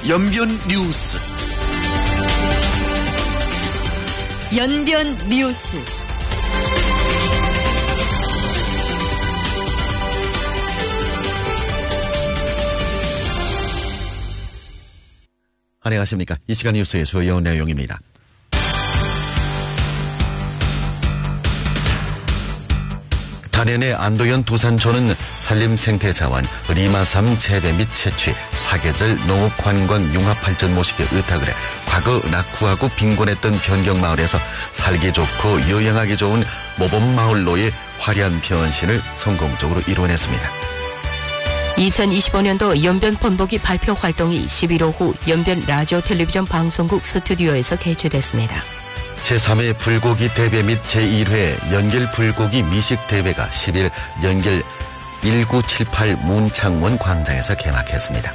연변 뉴스. 연변 뉴스. 안녕하십니까. 이 시간 뉴스의 주요 내용입니다. 단연의 안도현 두산초는 산림생태자원, 리마삼 재배 및 채취, 사계절 농업관광융합발전 모식의 의탁을 해 과거 낙후하고 빈곤했던 변경마을에서 살기 좋고 여행하기 좋은 모범마을로의 화려한 변신을 성공적으로 이뤄냈습니다. 2025년도 연변 본보기 발표 활동이 11일 오후 연변 라디오 텔레비전 방송국 스튜디오에서 개최됐습니다. 제3회 불고기 대회 및 제1회 연결 불고기 미식 대회가 10일 연결 1978 문창원 광장에서 개막했습니다.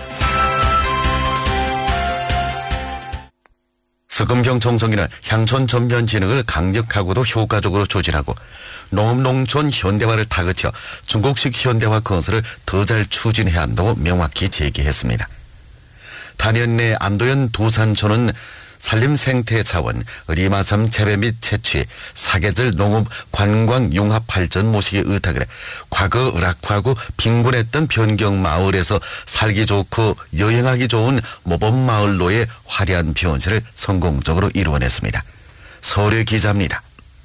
서금경 정성기는 향촌 전면 진흥을 강력하고도 효과적으로 조직하고 농업농촌 현대화를 다그쳐 중국식 현대화 건설을 더 잘 추진해야 한다고 명확히 제기했습니다. 단연 내 안도현 두산초는 산림생태자원, 리마삼 재배 및 채취, 사계절 농업 관광 융합 발전 모식의 의탁을 해 과거 낙후하고 빈곤했던 변경마을에서 살기 좋고 여행하기 좋은 모범마을로의 화려한 변신을 성공적으로 이루어냈습니다. 서울의 기자입니다.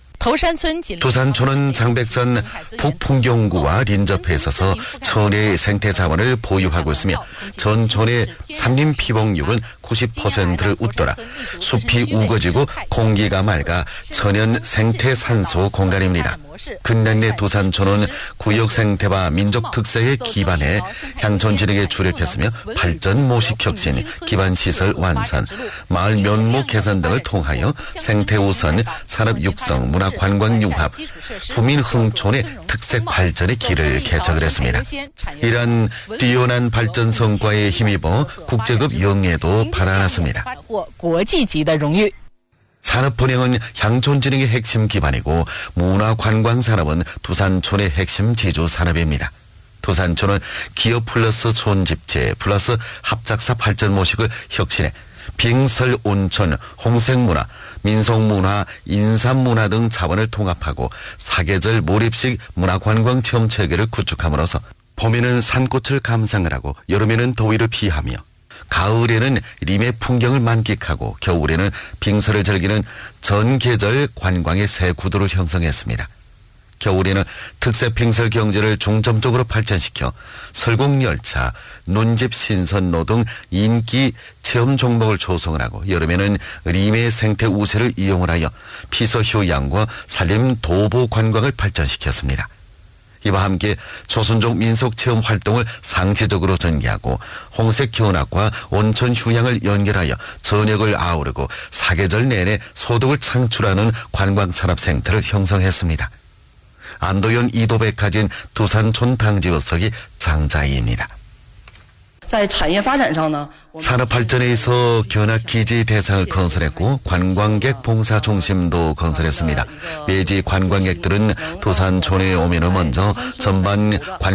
두산초는 장백산 북풍경구와 인접해 있어서 천혜의 생태자원을 보유하고 있으며 전촌의 산림 피복률은 90%를 웃돌아 숲이 우거지고 공기가 맑아 천연 생태산소 공간입니다. 근래 내 두산초는 구역 생태와 민족 특색에 기반해 향촌 진흥에 주력했으며 발전 모식 혁신, 기반 시설 완산, 마을 면목 개선 등을 통하여 생태 우선, 산업 육성, 문화 관광 융합, 후민 흥촌의 특색 발전의 길을 개척을 했습니다. 이러한 뛰어난 발전 성과에 힘입어 국제급 영예도 받아놨습니다. 산업분양은 향촌진흥의 핵심 기반이고 문화관광산업은 두산촌의 핵심 지주 산업입니다. 두산촌은 기업 플러스 촌집체 플러스 합작사 발전 모식을 혁신해 빙설 온천, 홍색문화, 민속문화, 인삼문화 등 자원을 통합하고 사계절 몰입식 문화관광 체험 체계를 구축함으로써 봄에는 산꽃을 감상을 하고 여름에는 더위를 피하며 가을에는 림의 풍경을 만끽하고 겨울에는 빙설을 즐기는 전계절 관광의 새 구도를 형성했습니다. 겨울에는 특색 빙설 경제를 중점적으로 발전시켜 설국열차, 논집 신선로 등 인기 체험 종목을 조성을 하고 여름에는 림의 생태 우세를 이용을 하여 피서 휴양과 산림 도보 관광을 발전시켰습니다. 이와 함께 조선족 민속 체험 활동을 상시적으로 전개하고 홍색 견학과 온천 휴양을 연결하여 전역을 아우르고 사계절 내내 소득을 창출하는 관광산업 생태를 형성했습니다. 안도현 이도백화진 두산촌 당지구석이 장자희입니다. 산업 발전에 있어 견학기지 대상을 건설했고 관광객 봉사 중심도 건설했습니다. 매지 관광객들은 두산촌에 오면은 먼저 전반